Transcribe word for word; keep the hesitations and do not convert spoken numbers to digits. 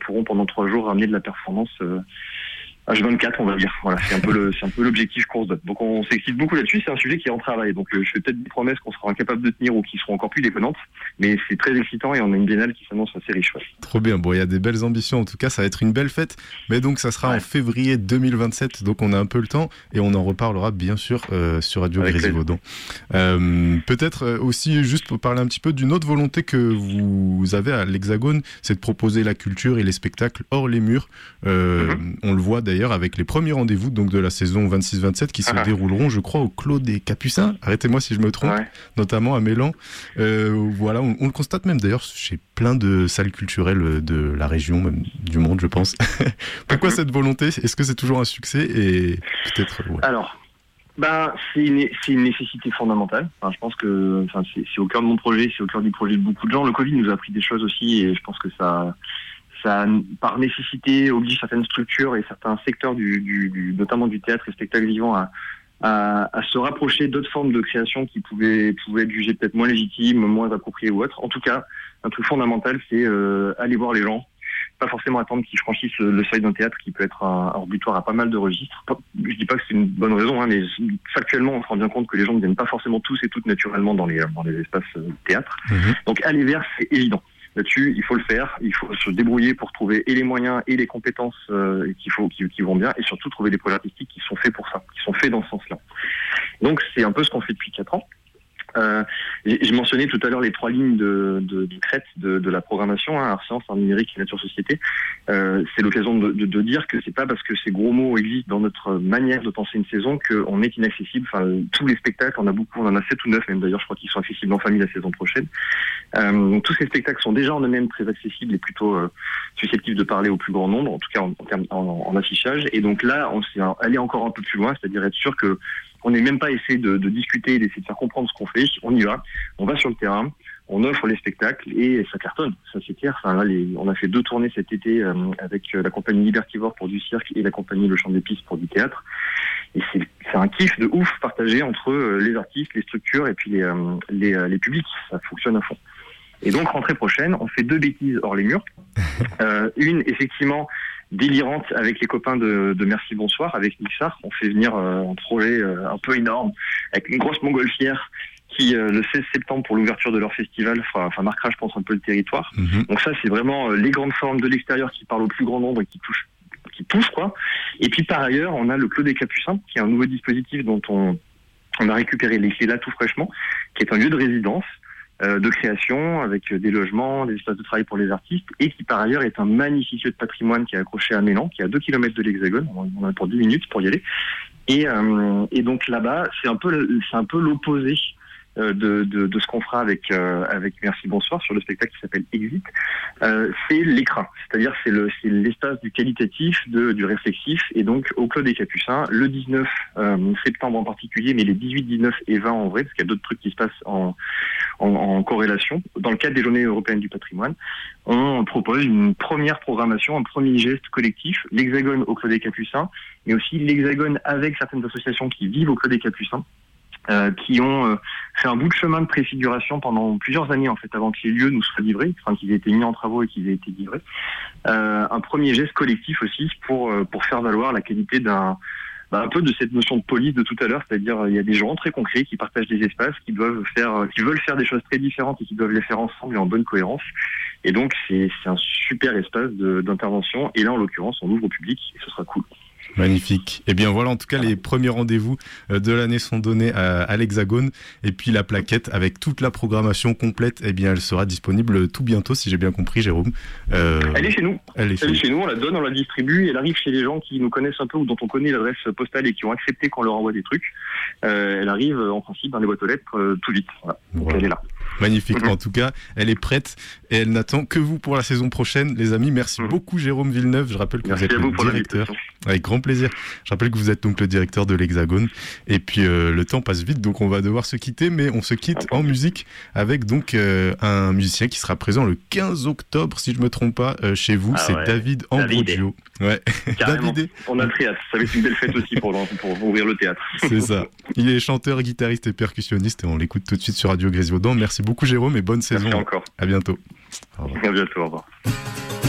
pourront pendant trois jours ramener de la performance euh, H vingt-quatre, on va dire. Voilà, c'est un peu le, c'est un peu l'objectif course de. Donc on s'excite beaucoup là-dessus. C'est un sujet qui est en travail. Donc euh, je fais peut-être des promesses qu'on sera incapable de tenir ou qui seront encore plus déconnantes, mais c'est très excitant et on a une biennale qui s'annonce assez riche. Ouais. Trop bien. Bon, il y a des belles ambitions. En tout cas, ça va être une belle fête. Mais donc ça sera ouais. en février deux mille vingt-sept. Donc on a un peu le temps et on en reparlera bien sûr euh, sur Radio Grésivaudan. Euh, peut-être aussi juste pour parler un petit peu d'une autre volonté que vous avez à l'Hexagone, c'est de proposer la culture et les spectacles hors les murs. Euh, mm-hmm. On le voit d'ailleurs avec les premiers rendez-vous donc de la saison vingt-six vingt-sept qui se ah. dérouleront, je crois, au Clos des Capucins. Arrêtez-moi si je me trompe, ouais. notamment à Mélan. Euh, voilà, on, on le constate même d'ailleurs chez plein de salles culturelles de la région, même du monde, je pense. Pourquoi cette volonté ? Est-ce que c'est toujours un succès ? Et peut-être. Ouais. Alors. Ben, c'est une, c'est une nécessité fondamentale. Enfin, je pense que, enfin, c'est, c'est au cœur de mon projet, c'est au cœur du projet de beaucoup de gens. Le Covid nous a appris des choses aussi, et je pense que ça, ça, par nécessité, oblige certaines structures et certains secteurs du, du, du notamment du théâtre et spectacle vivant à, à, à se rapprocher d'autres formes de création qui pouvaient, pouvaient être jugées peut-être moins légitimes, moins appropriées ou autres. En tout cas, un truc fondamental, c'est euh, aller voir les gens. Pas forcément attendre qu'ils franchissent le seuil d'un théâtre qui peut être un, un rebutoire à pas mal de registres. Je dis pas que c'est une bonne raison, hein, mais factuellement, on se rend bien compte que les gens ne viennent pas forcément tous et toutes naturellement dans les, dans les espaces euh, théâtre. Mmh. Donc aller vers, c'est évident. Là-dessus, il faut le faire, il faut se débrouiller pour trouver et les moyens et les compétences euh, qu'il faut, qui, qui vont bien, et surtout trouver des projets artistiques qui sont faits pour ça, qui sont faits dans ce sens-là. Donc c'est un peu ce qu'on fait depuis quatre ans. Euh, j'ai mentionné tout à l'heure les trois lignes de, de, de crête de, de la programmation, hein, art science, art numérique et nature société. Euh, c'est l'occasion de, de, de dire que c'est pas parce que ces gros mots existent dans notre manière de penser une saison qu'on est inaccessible. Enfin, tous les spectacles, on a beaucoup, on en a sept ou neuf même d'ailleurs, je crois qu'ils sont accessibles en famille la saison prochaine. Euh, donc tous ces spectacles sont déjà en eux-mêmes très accessibles et plutôt euh, susceptibles de parler au plus grand nombre, en tout cas en, en, termes, en, en affichage. Et donc là, on s'est allé encore un peu plus loin, c'est-à-dire être sûr que on n'est même pas essayé de, de discuter, d'essayer de faire comprendre ce qu'on fait. On y va, on va sur le terrain, on offre les spectacles et ça cartonne, ça c'est clair. Enfin, là, les, on a fait deux tournées cet été euh, avec euh, la compagnie Libertivore pour du cirque et la compagnie Le Chant des Pistes pour du théâtre. Et c'est, c'est un kiff de ouf partagé entre euh, les artistes, les structures et puis les, euh, les, euh, les publics. Ça fonctionne à fond. Et donc, rentrée prochaine, on fait deux bêtises hors les murs. Euh, une, effectivement, délirante avec les copains de, de Merci Bonsoir, avec Nixar. On fait venir euh, un projet euh, un peu énorme, avec une grosse montgolfière qui, euh, le seize septembre, pour l'ouverture de leur festival, fera, enfin, marquera, je pense, un peu le territoire. Mmh. Donc ça, c'est vraiment euh, les grandes formes de l'extérieur qui parlent au plus grand nombre et qui touchent, qui touchent, quoi. Et puis, par ailleurs, on a le Clos des Capucins, qui est un nouveau dispositif dont on, on a récupéré les clés là tout fraîchement, qui est un lieu de résidence, de création, avec des logements, des espaces de travail pour les artistes, et qui par ailleurs est un magnifique lieu de patrimoine qui est accroché à Mélan, qui est à deux kilomètres de l'Hexagone. On a pour dix minutes pour y aller. Et, euh, et donc là-bas, c'est un peu, c'est un peu l'opposé de, de, de ce qu'on fera avec, euh, avec Merci Bonsoir sur le spectacle qui s'appelle Exit. Euh, c'est l'écran, c'est-à-dire c'est, le, c'est l'espace du qualitatif, de, du réflexif, et donc au Clos des Capucins, le dix-neuf euh, septembre en particulier, mais les dix-huit, dix-neuf et vingt en vrai, parce qu'il y a d'autres trucs qui se passent en, en, en corrélation. Dans le cadre des Journées européennes du patrimoine, on propose une première programmation, un premier geste collectif, l'Hexagone au Clos des Capucins, mais aussi l'Hexagone avec certaines associations qui vivent au Clos des Capucins, Euh, qui ont euh, fait un bout de chemin de préfiguration pendant plusieurs années en fait avant que les lieux nous soient livrés, enfin qu'ils aient été mis en travaux et qu'ils aient été livrés. Euh, un premier geste collectif aussi pour euh, pour faire valoir la qualité d'un bah, un peu de cette notion de police de tout à l'heure, c'est-à-dire il y a des gens très concrets qui partagent des espaces, qui doivent faire, qui veulent faire des choses très différentes et qui doivent les faire ensemble et en bonne cohérence. Et donc c'est c'est un super espace de, d'intervention. Et là en l'occurrence on ouvre au public et ce sera cool. Magnifique. Et eh bien voilà, en tout cas, les premiers rendez-vous de l'année sont donnés à, à l'Hexagone. Et puis la plaquette avec toute la programmation complète, eh bien, elle sera disponible tout bientôt, si j'ai bien compris, Jérôme. Euh... Elle est chez nous. Elle est chez, elle est chez nous. On la donne, on la distribue. Elle arrive chez les gens qui nous connaissent un peu ou dont on connaît l'adresse postale et qui ont accepté qu'on leur envoie des trucs. Euh, elle arrive en principe dans les boîtes aux lettres euh, tout vite. Voilà. Donc voilà. Elle est là. Magnifique. En tout cas, elle est prête et elle n'attend que vous pour la saison prochaine, les amis. Merci mmh. beaucoup, Jérôme Villeneuve. Je rappelle que Merci vous êtes vous le directeur. Avec grand plaisir. Je rappelle que vous êtes donc le directeur de l'Hexagone. Et puis euh, le temps passe vite, donc on va devoir se quitter, mais on se quitte en musique avec donc euh, un musicien qui sera présent le quinze octobre, si je me trompe pas, euh, chez vous. Ah c'est ouais. David Ambrogio. Ouais. David. On a très hâte. Ça va être une belle fête aussi pour, pour ouvrir le théâtre. C'est ça. Il est chanteur, guitariste et percussionniste et on l'écoute tout de suite sur Radio Grésivaudan. Merci beaucoup Jérôme et bonne saison. Merci encore. À bientôt. Au revoir. À bientôt. Au revoir.